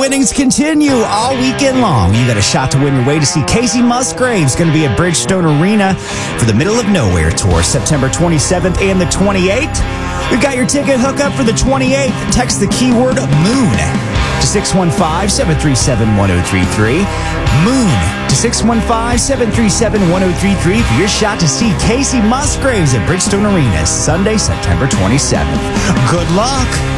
winnings continue all weekend long. You got a shot to win your way to see Casey Musgraves. Going to be at Bridgestone Arena for the Middle of Nowhere Tour, September 27th and the 28th. We've got your ticket hookup for the 28th. Text the keyword MOON to 615-737-1033. MOON to 615-737-1033 for your shot to see Casey Musgraves at Bridgestone Arena Sunday, September 27th. Good luck.